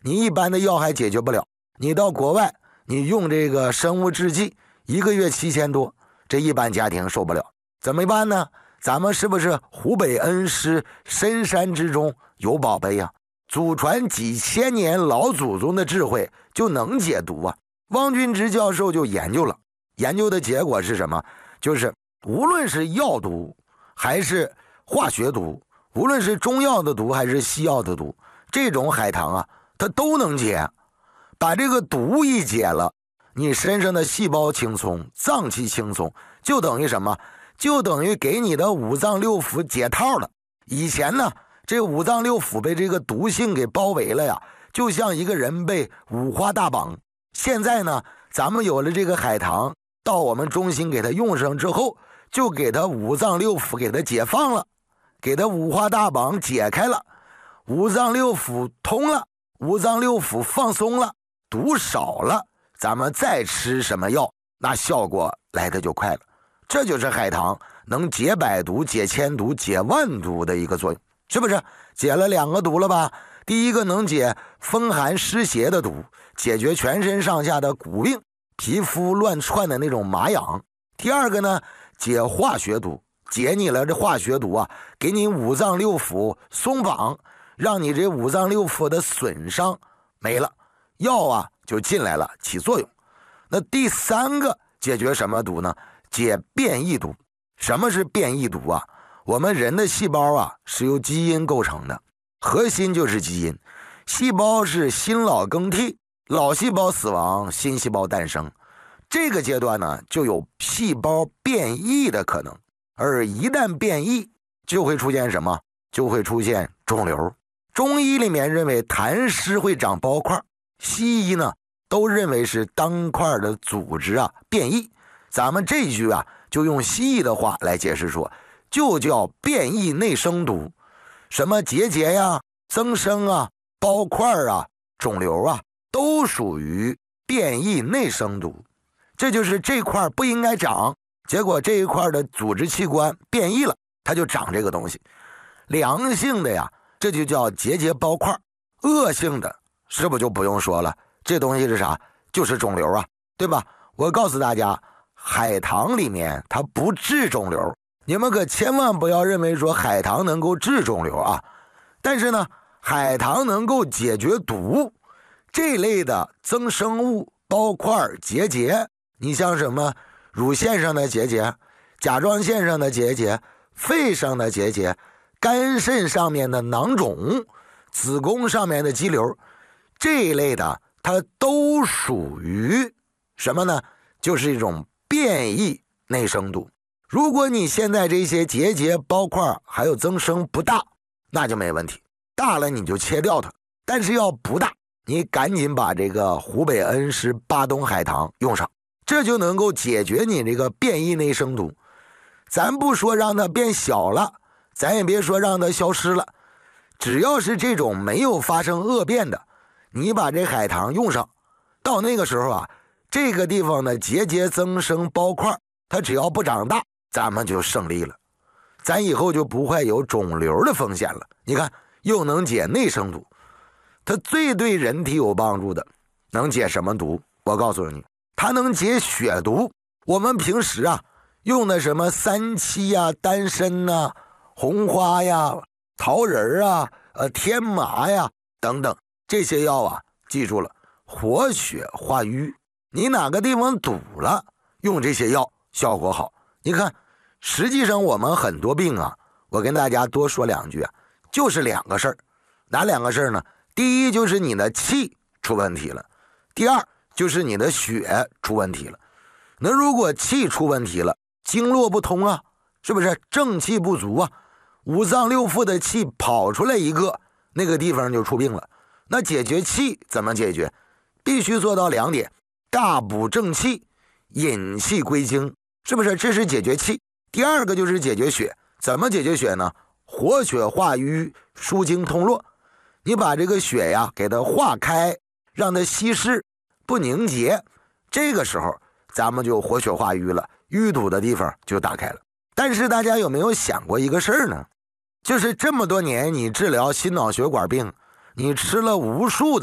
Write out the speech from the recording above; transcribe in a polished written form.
你一般的药还解决不了，你到国外你用这个生物制剂1个月7000多，这一般家庭受不了，怎么办呢？咱们是不是湖北恩施深山之中有宝贝呀？祖传几千年老祖宗的智慧就能解毒啊！汪君直教授就研究了，研究的结果是什么？就是无论是药毒还是化学毒，无论是中药的毒还是西药的毒，这种海棠啊，它都能解。把这个毒一解了，你身上的细胞轻松，脏器轻松，就等于什么？就等于给你的五脏六腑解套了。以前呢，这五脏六腑被这个毒性给包围了呀，就像一个人被五花大绑。现在呢，咱们有了这个海棠，到我们中心给它用上之后，就给它五脏六腑给它解放了，给它五花大绑解开了，五脏六腑通了，五脏六腑放松了，毒少了，咱们再吃什么药，那效果来的就快了。这就是海棠能解百毒、解千毒、解万毒的一个作用，是不是？解了2个毒了吧？第一个能解风寒湿邪的毒，解决全身上下的骨病、皮肤乱窜的那种麻痒。第二个呢，解化学毒，解你了这化学毒啊，给你五脏六腑松绑，让你这五脏六腑的损伤没了，药啊就进来了，起作用。那第3个解决什么毒呢？解变异毒。什么是变异毒啊？我们人的细胞啊是由基因构成的，核心就是基因。细胞是新老更替，老细胞死亡，新细胞诞生。这个阶段呢，就有细胞变异的可能，而一旦变异，就会出现什么？就会出现肿瘤。中医里面认为痰湿会长包块，西医呢都认为是当块的组织啊变异。咱们这句啊，就用西医的话来解释说，就叫变异内生毒。什么结节呀、增生啊、包块啊、肿瘤啊，都属于变异内生毒。这就是这块不应该长，结果这一块的组织器官变异了，它就长这个东西。良性的呀，这就叫结节包块；恶性的，是不是就不用说了？这东西是啥？就是肿瘤啊，对吧？我告诉大家，海棠里面它不治肿瘤，你们可千万不要认为说海棠能够治肿瘤啊。但是呢，海棠能够解决毒，这类的增生物、包块、结节，你像什么乳腺上的结节、甲状腺上的结节、肺上的结节、肝肾上面的囊肿、子宫上面的肌瘤，这一类的它都属于什么呢？就是一种变异内生毒。如果你现在这些结节、包块还有增生不大，那就没问题，大了你就切掉它。但是要不大，你赶紧把这个湖北恩施巴东海棠用上，这就能够解决你这个变异内生毒。咱不说让它变小了，咱也别说让它消失了，只要是这种没有发生恶变的，你把这海棠用上，到那个时候啊，这个地方的结节增生包块，它只要不长大，咱们就胜利了，咱以后就不会有肿瘤的风险了。你看，又能解内生毒，它最对人体有帮助的能解什么毒？我告诉你，它能解血毒。我们平时啊用的什么三七呀、丹参呐、红花呀、桃仁啊、天麻呀等等这些药啊，记住了，活血化瘀。你哪个地方堵了，用这些药效果好。你看，实际上我们很多病啊，我跟大家多说2句啊，就是2个事儿。哪2个事儿呢？第一就是你的气出问题了，第二就是你的血出问题了。那如果气出问题了，经络不通啊，是不是正气不足啊？五脏六腑的气跑出来一个，那个地方就出病了。那解决气怎么解决？必须做到2点：大补正气，引气归经，是不是？这是解决气。第二个就是解决血。怎么解决血呢？活血化瘀，疏经通络。你把这个血呀给它化开，让它稀释不凝结，这个时候咱们就活血化瘀了，淤堵的地方就打开了。但是大家有没有想过一个事儿呢？就是这么多年你治疗心脑血管病，你吃了无数的